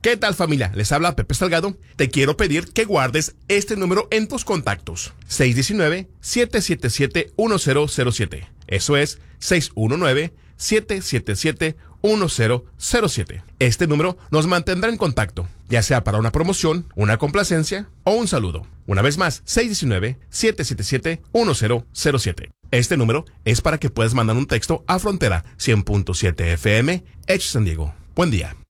¿Qué tal, familia? Les habla Pepe Salgado. Te quiero pedir que guardes este número en tus contactos. 619-777-1007. Eso es 619-777-1007. Este número nos mantendrá en contacto, ya sea para una promoción, una complacencia o un saludo. Una vez más, 619-777-1007. Este número es para que puedas mandar un texto a Frontera 100.7 FM, Hecho San Diego. Buen día.